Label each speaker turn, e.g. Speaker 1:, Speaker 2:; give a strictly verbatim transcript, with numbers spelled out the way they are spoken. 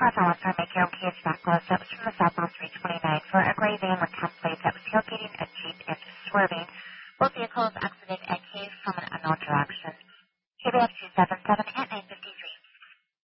Speaker 1: Los Alamos, make your own case backlist that was from the southbound three twenty-nine for a gray van with temp plates that was tailgating a Jeep and swerving. Both vehicles exited at K from an unknown direction. K B F two seven seven at nine fifty